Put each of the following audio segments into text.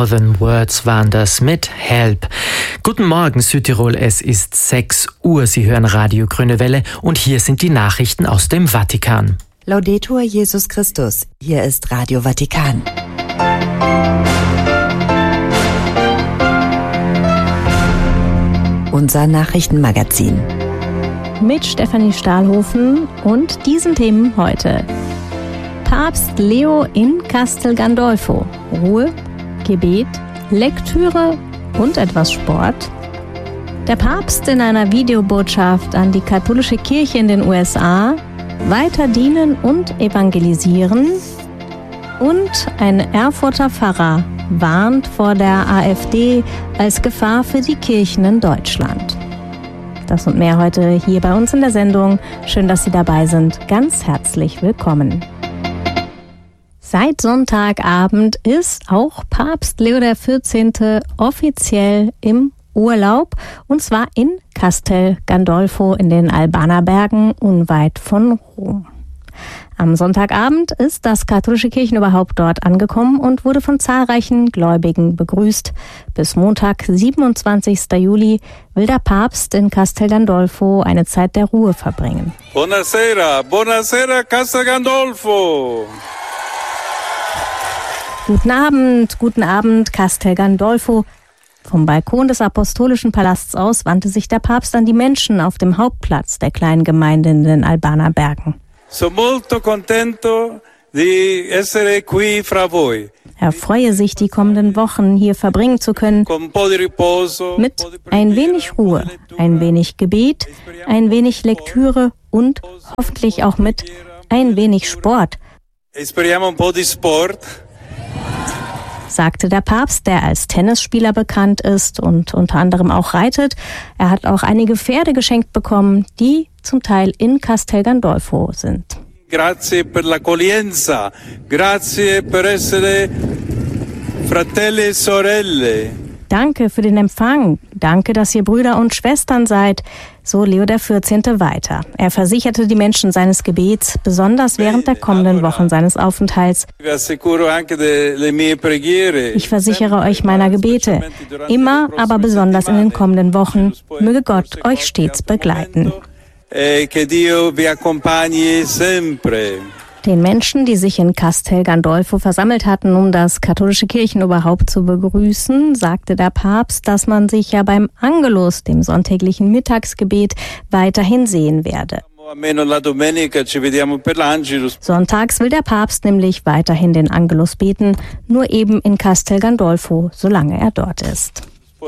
More Than Words waren das mit Help. Guten Morgen Südtirol, es ist 6 Uhr. Sie hören Radio Grüne Welle und hier sind die Nachrichten aus dem Vatikan. Laudetur Jesus Christus, hier ist Radio Vatikan. Unser Nachrichtenmagazin. Mit Stefanie Stahlhofen und diesen Themen heute. Papst Leo in Castel Gandolfo. Ruhe, Gebet, Lektüre und etwas Sport. Der Papst in einer Videobotschaft an die katholische Kirche in den USA. Weiter dienen und evangelisieren. Und ein Erfurter Pfarrer warnt vor der AfD als Gefahr für die Kirchen in Deutschland. Das und mehr heute hier bei uns in der Sendung. Schön, dass Sie dabei sind. Ganz herzlich willkommen. Seit Sonntagabend ist auch Papst Leo XIV. Offiziell im Urlaub, und zwar in Castel Gandolfo in den Albaner Bergen unweit von Rom. Am Sonntagabend ist das katholische Kirchenoberhaupt dort angekommen und wurde von zahlreichen Gläubigen begrüßt. Bis Montag, 27. Juli, will der Papst in Castel Gandolfo eine Zeit der Ruhe verbringen. Buonasera, buonasera Castel Gandolfo. Guten Abend, Castel Gandolfo. Vom Balkon des Apostolischen Palasts aus wandte sich der Papst an die Menschen auf dem Hauptplatz der kleinen Gemeinde in den Albaner Bergen. Sono molto contento di essere qui fra voi. Er freue sich, die kommenden Wochen hier verbringen zu können, mit ein wenig Ruhe, ein wenig Gebet, ein wenig Lektüre und hoffentlich auch mit ein wenig Sport. Speriamo un po' di sport. Sagte der Papst, der als Tennisspieler bekannt ist und unter anderem auch reitet. Er hat auch einige Pferde geschenkt bekommen, die zum Teil in Castel Gandolfo sind. Grazie per l'accoglienza, grazie per essere fratelli e sorelle. Danke für den Empfang, danke, dass ihr Brüder und Schwestern seid, so Leo XIV. Weiter. Er versicherte die Menschen seines Gebets, besonders während der kommenden Wochen seines Aufenthalts. Ich versichere euch meiner Gebete, immer, aber besonders in den kommenden Wochen. Möge Gott euch stets begleiten. Den Menschen, die sich in Castel Gandolfo versammelt hatten, um das katholische Kirchenoberhaupt zu begrüßen, sagte der Papst, dass man sich ja beim Angelus, dem sonntäglichen Mittagsgebet, weiterhin sehen werde. Sonntags will der Papst nämlich weiterhin den Angelus beten, nur eben in Castel Gandolfo, solange er dort ist.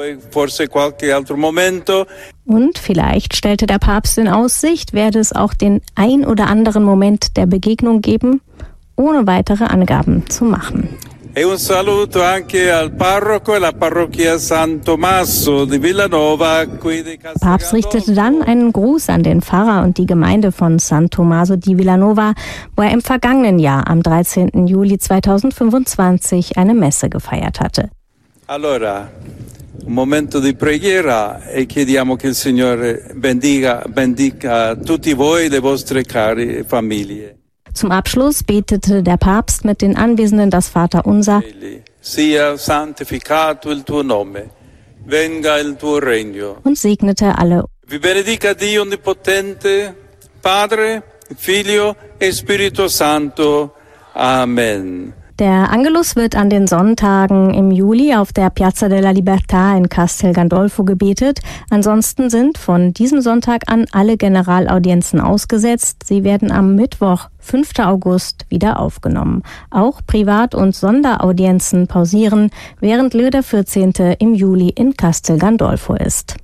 Und vielleicht, stellte der Papst in Aussicht, werde es auch den ein oder anderen Moment der Begegnung geben, ohne weitere Angaben zu machen. Un saluto anche al parroco e la parrocchia San Tommaso di Villanova. Der Papst richtete dann einen Gruß an den Pfarrer und die Gemeinde von San Tommaso di Villanova, wo er im vergangenen Jahr am 13. Juli 2025 eine Messe gefeiert hatte. Allora, un momento di preghiera e chiediamo che il Signore bendiga tutti voi e le vostre care famiglie. Zum Abschluss betete der Papst mit den Anwesenden das Vaterunser. Sia santificato il tuo nome, venga il tuo regno. Und segnete alle. Vi benedica Dio Onnipotente, Padre, Figlio e Spirito Santo. Amen. Der Angelus wird an den Sonntagen im Juli auf der Piazza della Libertà in Castel Gandolfo gebetet. Ansonsten sind von diesem Sonntag an alle Generalaudienzen ausgesetzt. Sie werden am Mittwoch, 5. August, wieder aufgenommen. Auch Privat- und Sonderaudienzen pausieren, während Leo XIV. Im Juli in Castel Gandolfo ist.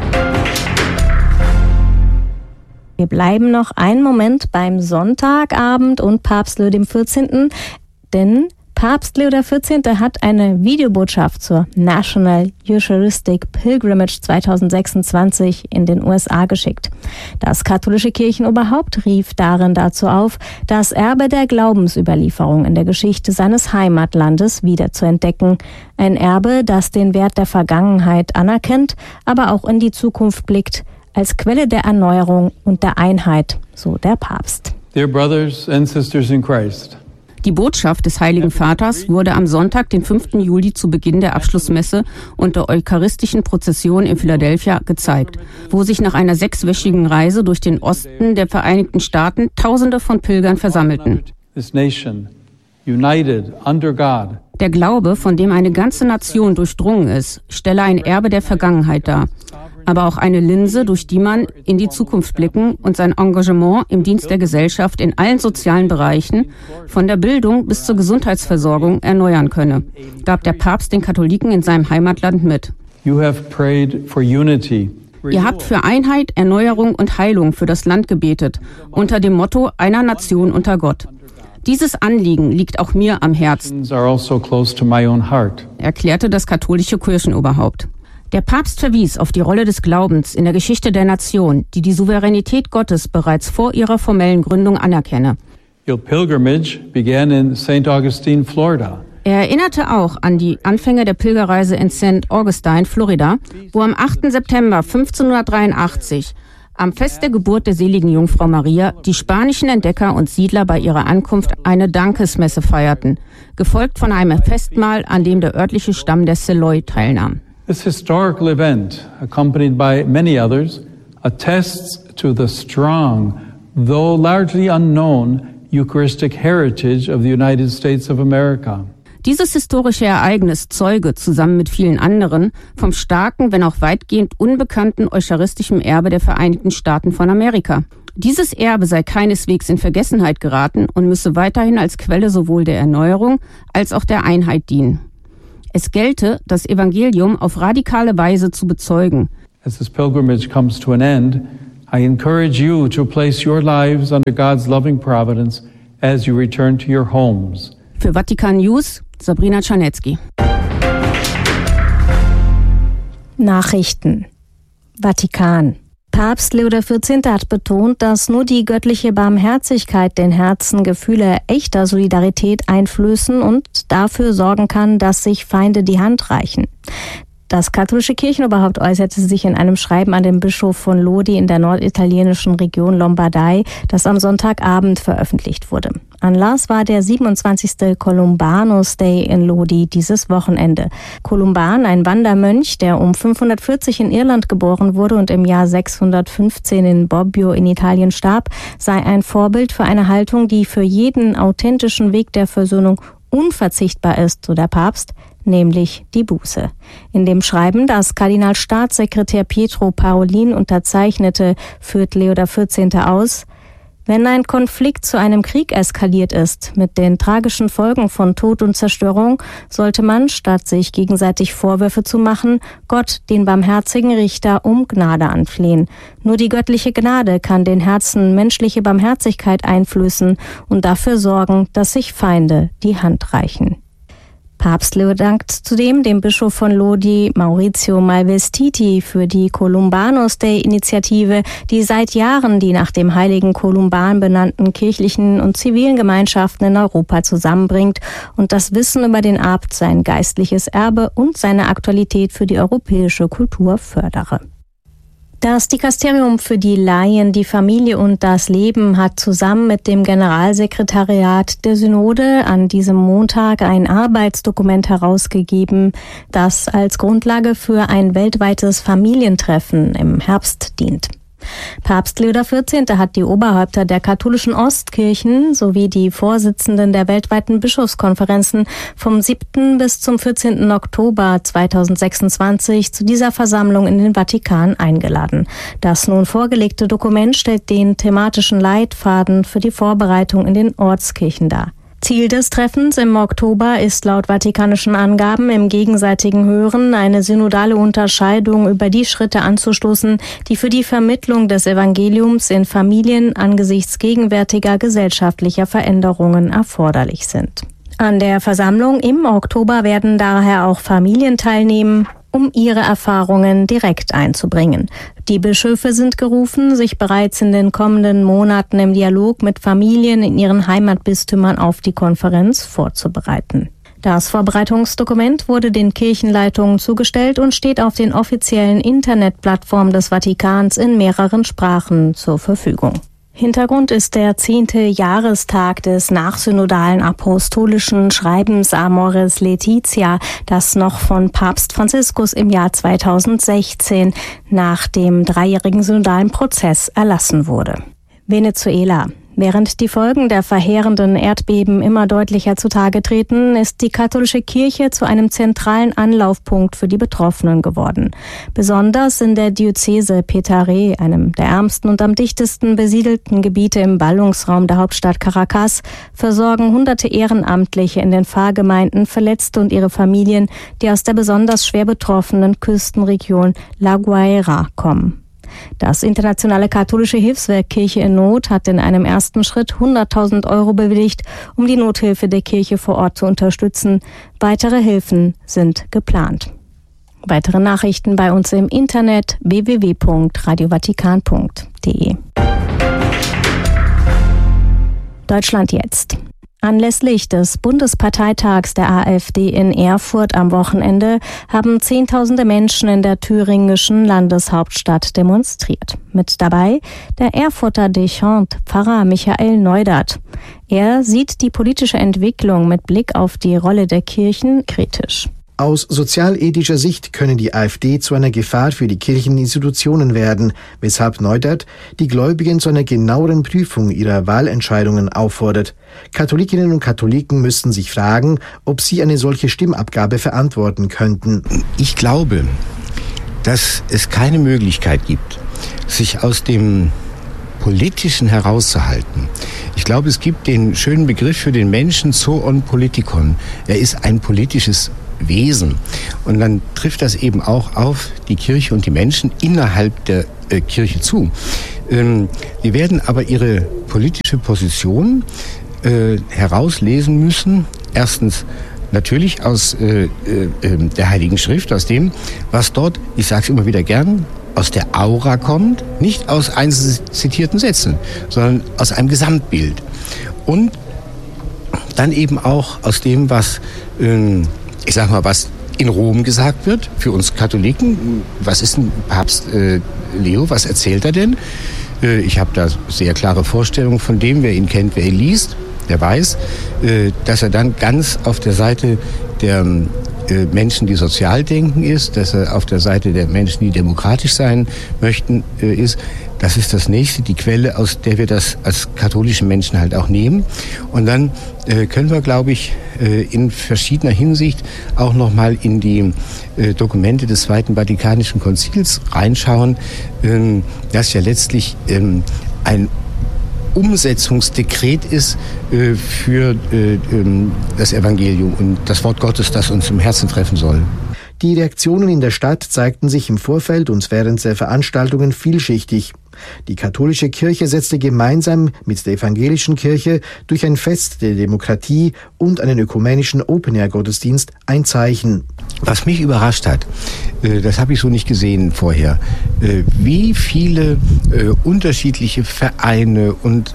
Wir bleiben noch einen Moment beim Sonntagabend und Papst Leo XIV., denn Papst Leo XIV. Hat eine Videobotschaft zur National Eucharistic Pilgrimage 2026 in den USA geschickt. Das katholische Kirchenoberhaupt rief darin dazu auf, das Erbe der Glaubensüberlieferung in der Geschichte seines Heimatlandes wiederzuentdecken. Ein Erbe, das den Wert der Vergangenheit anerkennt, aber auch in die Zukunft blickt, als Quelle der Erneuerung und der Einheit, so der Papst. Dear brothers and sisters in Christ. Die Botschaft des Heiligen Vaters wurde am Sonntag, den 5. Juli, zu Beginn der Abschlussmesse und der eucharistischen Prozession in Philadelphia gezeigt, wo sich nach einer 6-wöchigen Reise durch den Osten der Vereinigten Staaten Tausende von Pilgern versammelten. Der Glaube, von dem eine ganze Nation durchdrungen ist, stelle ein Erbe der Vergangenheit dar, aber auch eine Linse, durch die man in die Zukunft blicken und sein Engagement im Dienst der Gesellschaft in allen sozialen Bereichen, von der Bildung bis zur Gesundheitsversorgung, erneuern könne, gab der Papst den Katholiken in seinem Heimatland mit. Ihr habt für Einheit, Erneuerung und Heilung für das Land gebetet, unter dem Motto einer Nation unter Gott. Dieses Anliegen liegt auch mir am Herzen, erklärte das katholische Kirchenoberhaupt. Der Papst verwies auf die Rolle des Glaubens in der Geschichte der Nation, die die Souveränität Gottes bereits vor ihrer formellen Gründung anerkenne. Your pilgrimage began in St. Augustine, Florida. Er erinnerte auch an die Anfänge der Pilgerreise in St. Augustine, Florida, wo am 8. September 1583, am Fest der Geburt der seligen Jungfrau Maria, die spanischen Entdecker und Siedler bei ihrer Ankunft eine Dankesmesse feierten, gefolgt von einem Festmahl, an dem der örtliche Stamm der Seloy teilnahm. This historical event, accompanied by many others, attests to the strong, though largely unknown, Eucharistic heritage of the United States of America. Dieses historische Ereignis zeuge, zusammen mit vielen anderen, vom starken, wenn auch weitgehend unbekannten eucharistischen Erbe der Vereinigten Staaten von Amerika. Dieses Erbe sei keineswegs in Vergessenheit geraten und müsse weiterhin als Quelle sowohl der Erneuerung als auch der Einheit dienen. Es gelte, das Evangelium auf radikale Weise zu bezeugen. As this pilgrimage comes to an end, I encourage you to place your lives under God's loving providence as you return to your homes. Für Vatikan News, Sabrina Czarnecki. Nachrichten. Vatikan. Papst Leo XIV. Hat betont, dass nur die göttliche Barmherzigkeit den Herzen Gefühle echter Solidarität einflößen und dafür sorgen kann, dass sich Feinde die Hand reichen. Das katholische Kirchenoberhaupt äußerte sich in einem Schreiben an den Bischof von Lodi in der norditalienischen Region Lombardei, das am Sonntagabend veröffentlicht wurde. Anlass war der 27. Columbanus Day in Lodi dieses Wochenende. Columban, ein Wandermönch, der um 540 in Irland geboren wurde und im Jahr 615 in Bobbio in Italien starb, sei ein Vorbild für eine Haltung, die für jeden authentischen Weg der Versöhnung unverzichtbar ist, so der Papst, nämlich die Buße. In dem Schreiben, das Kardinalstaatssekretär Pietro Parolin unterzeichnete, führt Leo XIV. Aus: Wenn ein Konflikt zu einem Krieg eskaliert ist, mit den tragischen Folgen von Tod und Zerstörung, sollte man, statt sich gegenseitig Vorwürfe zu machen, Gott, den barmherzigen Richter, um Gnade anflehen. Nur die göttliche Gnade kann den Herzen menschliche Barmherzigkeit einflößen und dafür sorgen, dass sich Feinde die Hand reichen. Papst Leo dankt zudem dem Bischof von Lodi, Maurizio Malvestiti, für die Columbanus Day-Initiative, die seit Jahren die nach dem heiligen Columban benannten kirchlichen und zivilen Gemeinschaften in Europa zusammenbringt und das Wissen über den Abt, sein geistliches Erbe und seine Aktualität für die europäische Kultur fördere. Das Dikasterium für die Laien, die Familie und das Leben hat zusammen mit dem Generalsekretariat der Synode an diesem Montag ein Arbeitsdokument herausgegeben, das als Grundlage für ein weltweites Familientreffen im Herbst dient. Papst Leo XIV. Hat die Oberhäupter der katholischen Ostkirchen sowie die Vorsitzenden der weltweiten Bischofskonferenzen vom 7. bis zum 14. Oktober 2026 zu dieser Versammlung in den Vatikan eingeladen. Das nun vorgelegte Dokument stellt den thematischen Leitfaden für die Vorbereitung in den Ortskirchen dar. Ziel des Treffens im Oktober ist laut vatikanischen Angaben im gegenseitigen Hören eine synodale Unterscheidung über die Schritte anzustoßen, die für die Vermittlung des Evangeliums in Familien angesichts gegenwärtiger gesellschaftlicher Veränderungen erforderlich sind. An der Versammlung im Oktober werden daher auch Familien teilnehmen, um ihre Erfahrungen direkt einzubringen. Die Bischöfe sind gerufen, sich bereits in den kommenden Monaten im Dialog mit Familien in ihren Heimatbistümern auf die Konferenz vorzubereiten. Das Vorbereitungsdokument wurde den Kirchenleitungen zugestellt und steht auf den offiziellen Internetplattformen des Vatikans in mehreren Sprachen zur Verfügung. Hintergrund ist der 10. Jahrestag des nachsynodalen apostolischen Schreibens Amoris Laetitia, das noch von Papst Franziskus im Jahr 2016 nach dem 3-jährigen synodalen Prozess erlassen wurde. Venezuela. Während die Folgen der verheerenden Erdbeben immer deutlicher zutage treten, ist die katholische Kirche zu einem zentralen Anlaufpunkt für die Betroffenen geworden. Besonders in der Diözese Petare, einem der ärmsten und am dichtesten besiedelten Gebiete im Ballungsraum der Hauptstadt Caracas, versorgen hunderte Ehrenamtliche in den Pfarrgemeinden Verletzte und ihre Familien, die aus der besonders schwer betroffenen Küstenregion La Guaira kommen. Das internationale katholische Hilfswerk Kirche in Not hat in einem ersten Schritt 100.000 € bewilligt, um die Nothilfe der Kirche vor Ort zu unterstützen. Weitere Hilfen sind geplant. Weitere Nachrichten bei uns im Internet www.radiovatikan.de. Deutschland jetzt. Anlässlich des Bundesparteitags der AfD in Erfurt am Wochenende haben Zehntausende Menschen in der thüringischen Landeshauptstadt demonstriert. Mit dabei der Erfurter Dechant Pfarrer Michael Neudert. Er sieht die politische Entwicklung mit Blick auf die Rolle der Kirchen kritisch. Aus sozialethischer Sicht können die AfD zu einer Gefahr für die Kircheninstitutionen werden, weshalb Neudert die Gläubigen zu einer genaueren Prüfung ihrer Wahlentscheidungen auffordert. Katholikinnen und Katholiken müssten sich fragen, ob sie eine solche Stimmabgabe verantworten könnten. Ich glaube, dass es keine Möglichkeit gibt, sich aus dem Politischen herauszuhalten. Ich glaube, es gibt den schönen Begriff für den Menschen, zoon politikon. Er ist ein politisches Wesen. Und dann trifft das eben auch auf die Kirche und die Menschen innerhalb der Kirche zu. Die werden aber ihre politische Position herauslesen müssen. Erstens natürlich aus der Heiligen Schrift, aus dem, was dort, ich sage es immer wieder gern, aus der Aura kommt, nicht aus einzelnen zitierten Sätzen, sondern aus einem Gesamtbild. Und dann eben auch aus dem, was ich sag mal, was in Rom gesagt wird, für uns Katholiken. Was ist denn Papst Leo, was erzählt er denn? Ich habe da sehr klare Vorstellungen von dem, wer ihn kennt, wer ihn liest, der weiß, dass er dann ganz auf der Seite der Menschen, die sozial denken ist, dass er auf der Seite der Menschen, die demokratisch sein möchten, ist. Das ist das Nächste, die Quelle, aus der wir das als katholische Menschen halt auch nehmen. Und dann können wir, glaube ich, in verschiedener Hinsicht auch nochmal in die Dokumente des Zweiten Vatikanischen Konzils reinschauen, das ja letztlich ein Umsetzungsdekret ist für das Evangelium und das Wort Gottes, das uns im Herzen treffen soll. Die Reaktionen in der Stadt zeigten sich im Vorfeld und während der Veranstaltungen vielschichtig. Die katholische Kirche setzte gemeinsam mit der evangelischen Kirche durch ein Fest der Demokratie und einen ökumenischen Open-Air-Gottesdienst ein Zeichen. Was mich überrascht hat, das habe ich so nicht gesehen vorher, wie viele unterschiedliche Vereine und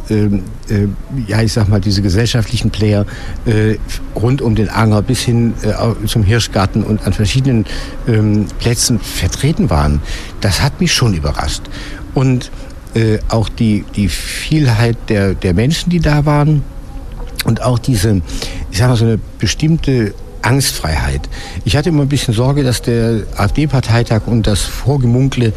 ja, ich sag mal, diese gesellschaftlichen Player rund um den Anger bis hin zum Hirschgarten und an verschiedenen Plätzen vertreten waren. Das hat mich schon überrascht. Und auch die Vielheit der Menschen, die da waren und auch diese, ich sag mal, so eine bestimmte Angstfreiheit. Ich hatte immer ein bisschen Sorge, dass der AfD-Parteitag und das Vorgemunkle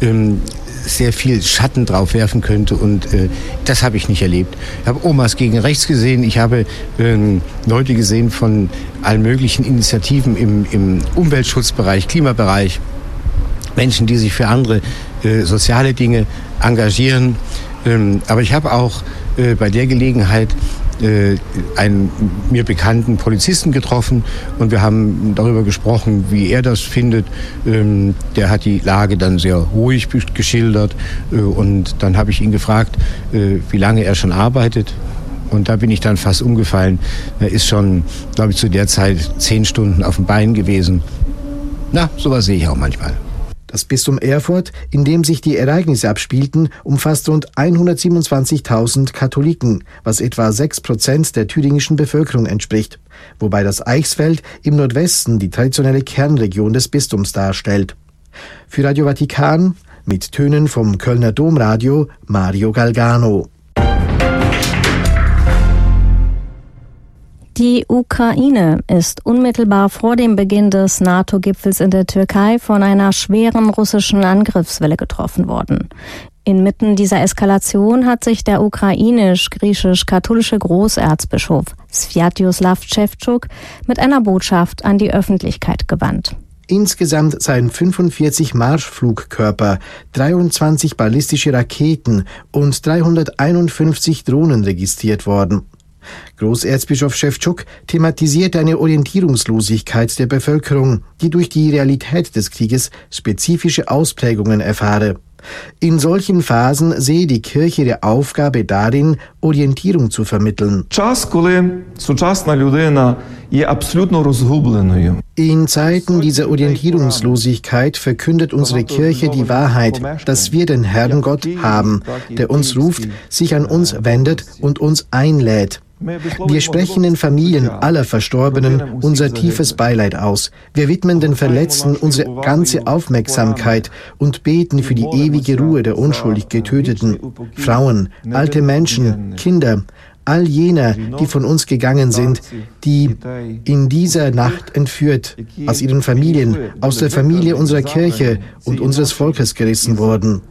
sehr viel Schatten drauf werfen könnte und das habe ich nicht erlebt. Ich habe Omas gegen rechts gesehen, ich habe Leute gesehen von allen möglichen Initiativen im Umweltschutzbereich, Klimabereich, Menschen, die sich für andere soziale Dinge engagieren. Aber ich habe auch bei der Gelegenheit einen mir bekannten Polizisten getroffen und wir haben darüber gesprochen, wie er das findet. Der hat die Lage dann sehr ruhig geschildert und dann habe ich ihn gefragt, wie lange er schon arbeitet. Und da bin ich dann fast umgefallen. Er ist schon, glaube ich, zu der Zeit 10 Stunden auf dem Bein gewesen. Na, sowas sehe ich auch manchmal. Das Bistum Erfurt, in dem sich die Ereignisse abspielten, umfasst rund 127.000 Katholiken, was etwa 6% der thüringischen Bevölkerung entspricht, wobei das Eichsfeld im Nordwesten die traditionelle Kernregion des Bistums darstellt. Für Radio Vatikan Mit Tönen vom Kölner Domradio Mario Galgano. Die Ukraine ist unmittelbar vor dem Beginn des NATO-Gipfels in der Türkei von einer schweren russischen Angriffswelle getroffen worden. Inmitten dieser Eskalation hat sich der ukrainisch-griechisch-katholische Großerzbischof Sviatoslav Ševčuk mit einer Botschaft an die Öffentlichkeit gewandt. Insgesamt seien 45 Marschflugkörper, 23 ballistische Raketen und 351 Drohnen registriert worden. Großerzbischof Ševčuk thematisierte eine Orientierungslosigkeit der Bevölkerung, die durch die Realität des Krieges spezifische Ausprägungen erfahre. In solchen Phasen sehe die Kirche ihre Aufgabe darin, Orientierung zu vermitteln. In Zeiten dieser Orientierungslosigkeit verkündet unsere Kirche die Wahrheit, dass wir den Herrn Gott haben, der uns ruft, sich an uns wendet und uns einlädt. Wir sprechen den Familien aller Verstorbenen unser tiefes Beileid aus. Wir widmen den Verletzten unsere ganze Aufmerksamkeit und beten für die ewige Ruhe der unschuldig Getöteten. Frauen, alte Menschen, Kinder, all jener, die von uns gegangen sind, die in dieser Nacht entführt, aus ihren Familien, aus der Familie unserer Kirche und unseres Volkes gerissen wurden.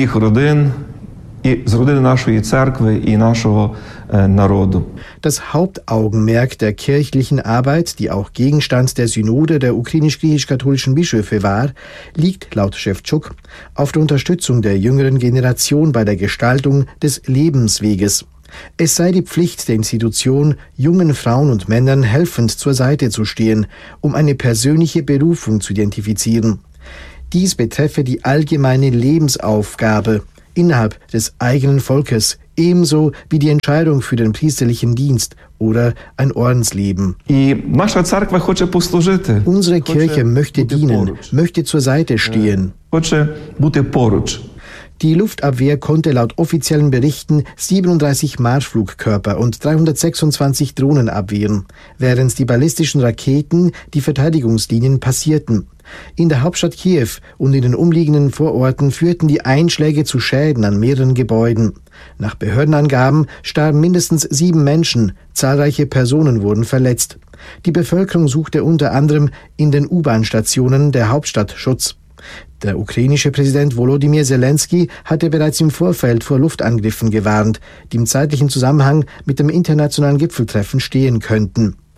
Das Hauptaugenmerk der kirchlichen Arbeit, die auch Gegenstand der Synode der ukrainisch-griechisch-katholischen Bischöfe war, liegt laut Ševčuk auf der Unterstützung der jüngeren Generation bei der Gestaltung des Lebensweges. Es sei die Pflicht der Institution, jungen Frauen und Männern helfend zur Seite zu stehen, um eine persönliche Berufung zu identifizieren. Dies betreffe die allgemeine Lebensaufgabe innerhalb des eigenen Volkes, ebenso wie die Entscheidung für den priesterlichen Dienst oder ein Ordensleben. Unsere Kirche möchte dienen, möchte zur Seite stehen. Die Luftabwehr konnte laut offiziellen Berichten 37 Marschflugkörper und 326 Drohnen abwehren, während die ballistischen Raketen die Verteidigungslinien passierten. In der Hauptstadt Kiew und in den umliegenden Vororten führten die Einschläge zu Schäden an mehreren Gebäuden. Nach Behördenangaben starben mindestens 7 Menschen, zahlreiche Personen wurden verletzt. Die Bevölkerung suchte unter anderem in den U-Bahn-Stationen der Hauptstadt Schutz. Der ukrainische Präsident Volodymyr Zelensky hatte bereits im Vorfeld vor Luftangriffen gewarnt, die im zeitlichen Zusammenhang mit dem internationalen Gipfeltreffen stehen könnten.